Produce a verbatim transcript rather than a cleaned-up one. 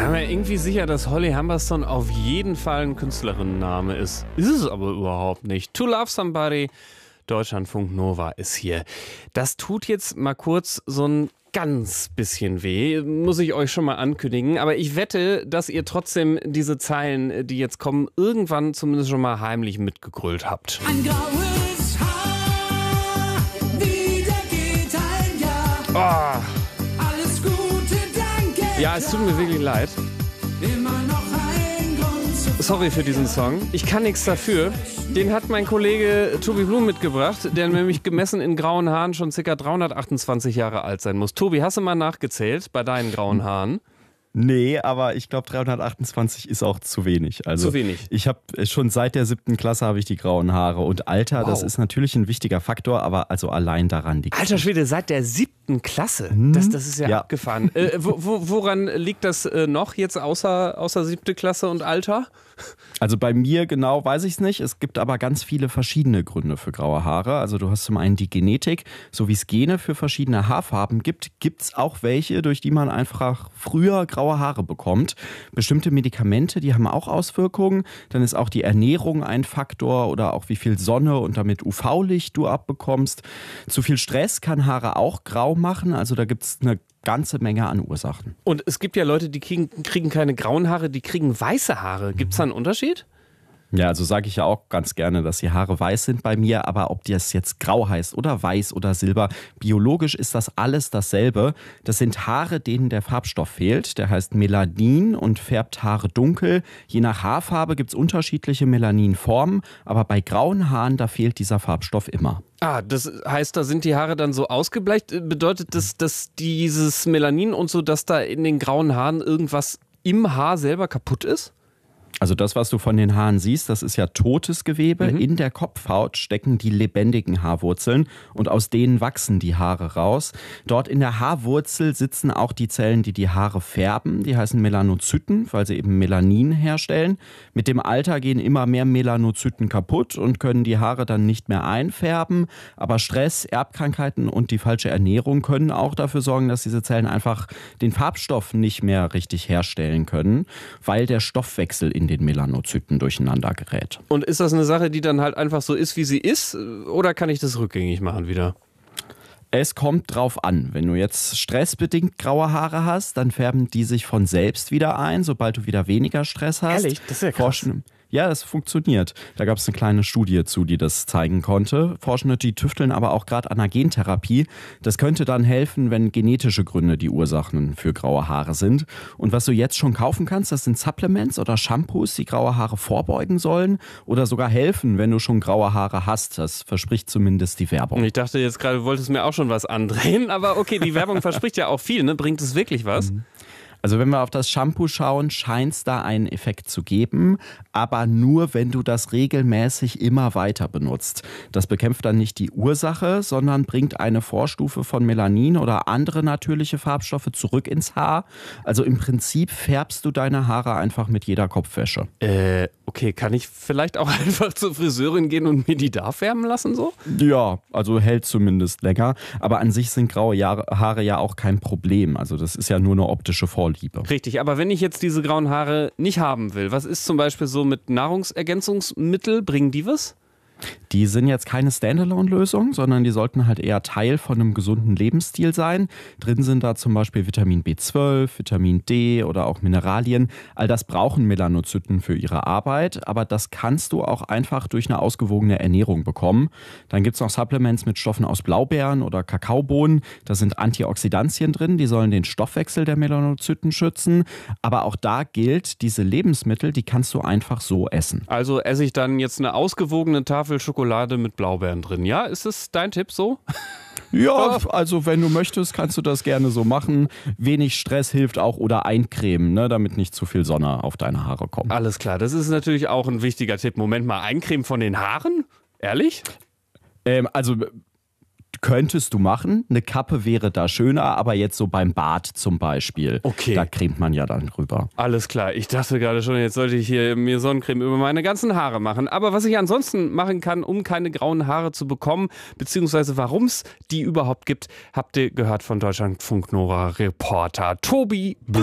bin mir irgendwie sicher, dass Holly Humberstone auf jeden Fall ein Künstlerinnenname ist. Ist es aber überhaupt nicht. To Love Somebody, Deutschlandfunk Nova ist hier. Das tut jetzt mal kurz so ein ganz bisschen weh, muss ich euch schon mal ankündigen. Aber ich wette, dass ihr trotzdem diese Zeilen, die jetzt kommen, irgendwann zumindest schon mal heimlich mitgegrölt habt. Ein graues Haar, wieder geht ein Jahr. Oh. Alles Gute, danke. Ja, es tut mir wirklich leid. Immer noch ein Grund zu Sorry für diesen Song. Ich kann nichts dafür. Den hat mein Kollege Tobi Blum mitgebracht, der nämlich gemessen in grauen Haaren schon ca. dreihundertachtundzwanzig Jahre alt sein muss. Tobi, hast du mal nachgezählt bei deinen grauen Haaren? Nee, aber ich glaube dreihundertachtundzwanzig ist auch zu wenig. Also zu wenig. Ich habe schon seit der siebten Klasse habe ich die grauen Haare und Alter, wow. Das ist natürlich ein wichtiger Faktor, aber also allein daran liegt. Alter Schwede, seit der siebten Klasse? Hm? Das, das ist ja, ja. abgefahren. äh, wo, wo, woran liegt das äh, noch jetzt außer, außer siebte Klasse und Alter? Also bei mir genau weiß ich es nicht. Es gibt aber ganz viele verschiedene Gründe für graue Haare. Also du hast zum einen die Genetik, so wie es Gene für verschiedene Haarfarben gibt, gibt es auch welche, durch die man einfach früher graue Haare bekommt. Bestimmte Medikamente, die haben auch Auswirkungen. Dann ist auch die Ernährung ein Faktor oder auch wie viel Sonne und damit U V-Licht du abbekommst. Zu viel Stress kann Haare auch grau machen. Also da gibt es eine ganze Menge an Ursachen. Und es gibt ja Leute, die kriegen, kriegen keine grauen Haare, die kriegen weiße Haare. Gibt es da einen Unterschied? Ja, also sage ich ja auch ganz gerne, dass die Haare weiß sind bei mir, aber ob das jetzt grau heißt oder weiß oder silber, biologisch ist das alles dasselbe. Das sind Haare, denen der Farbstoff fehlt, der heißt Melanin und färbt Haare dunkel. Je nach Haarfarbe gibt es unterschiedliche Melaninformen, aber bei grauen Haaren, da fehlt dieser Farbstoff immer. Ah, das heißt, da sind die Haare dann so ausgebleicht. Bedeutet das, dass dieses Melanin und so, dass da in den grauen Haaren irgendwas im Haar selber kaputt ist? Also das, was du von den Haaren siehst, das ist ja totes Gewebe. Mhm. In der Kopfhaut stecken die lebendigen Haarwurzeln und aus denen wachsen die Haare raus. Dort in der Haarwurzel sitzen auch die Zellen, die die Haare färben. Die heißen Melanozyten, weil sie eben Melanin herstellen. Mit dem Alter gehen immer mehr Melanozyten kaputt und können die Haare dann nicht mehr einfärben. Aber Stress, Erbkrankheiten und die falsche Ernährung können auch dafür sorgen, dass diese Zellen einfach den Farbstoff nicht mehr richtig herstellen können, weil der Stoffwechsel in den Melanozyten durcheinander gerät. Und ist das eine Sache, die dann halt einfach so ist, wie sie ist? Oder kann ich das rückgängig machen wieder? Es kommt drauf an. Wenn du jetzt stressbedingt graue Haare hast, dann färben die sich von selbst wieder ein, sobald du wieder weniger Stress hast. Ehrlich? Das ist ja krass. Forschen, ja, das funktioniert. Da gab es eine kleine Studie zu, die das zeigen konnte. Forschende, die tüfteln aber auch gerade an der Gentherapie. Das könnte dann helfen, wenn genetische Gründe die Ursachen für graue Haare sind. Und was du jetzt schon kaufen kannst, das sind Supplements oder Shampoos, die graue Haare vorbeugen sollen oder sogar helfen, wenn du schon graue Haare hast. Das verspricht zumindest die Werbung. Ich dachte jetzt gerade, du wolltest mir auch schon was andrehen, aber okay, die Werbung verspricht ja auch viel, ne? Bringt es wirklich was? Mhm. Also wenn wir auf das Shampoo schauen, scheint es da einen Effekt zu geben, aber nur, wenn du das regelmäßig immer weiter benutzt. Das bekämpft dann nicht die Ursache, sondern bringt eine Vorstufe von Melanin oder andere natürliche Farbstoffe zurück ins Haar. Also im Prinzip färbst du deine Haare einfach mit jeder Kopfwäsche. Äh, okay, kann ich vielleicht auch einfach zur Friseurin gehen und mir die da färben lassen so? Ja, also hält zumindest länger. Aber an sich sind graue Haare ja auch kein Problem. Also das ist ja nur eine optische Vorliebe. Richtig, aber wenn ich jetzt diese grauen Haare nicht haben will, was ist zum Beispiel so mit Nahrungsergänzungsmittel? Bringen die was? Die sind jetzt keine Standalone-Lösung, sondern die sollten halt eher Teil von einem gesunden Lebensstil sein. Drin sind da zum Beispiel Vitamin B zwölf, Vitamin D oder auch Mineralien. All das brauchen Melanozyten für ihre Arbeit, aber das kannst du auch einfach durch eine ausgewogene Ernährung bekommen. Dann gibt es noch Supplements mit Stoffen aus Blaubeeren oder Kakaobohnen. Da sind Antioxidantien drin, die sollen den Stoffwechsel der Melanozyten schützen. Aber auch da gilt, diese Lebensmittel, die kannst du einfach so essen. Also esse ich dann jetzt eine ausgewogene Tafel Schokolade mit Blaubeeren drin. Ja, ist das dein Tipp so? Ja, also wenn du möchtest, kannst du das gerne so machen. Wenig Stress hilft auch oder eincremen, ne, damit nicht zu viel Sonne auf deine Haare kommt. Alles klar, das ist natürlich auch ein wichtiger Tipp. Moment mal, eincremen von den Haaren? Ehrlich? Ähm, also könntest du machen. Eine Kappe wäre da schöner, aber jetzt so beim Bart zum Beispiel. Okay. Da cremt man ja dann drüber. Alles klar. Ich dachte gerade schon, jetzt sollte ich hier mir Sonnencreme über meine ganzen Haare machen. Aber was ich ansonsten machen kann, um keine grauen Haare zu bekommen, beziehungsweise warum es die überhaupt gibt, habt ihr gehört von Deutschlandfunk Nova Reporter Tobi Blum.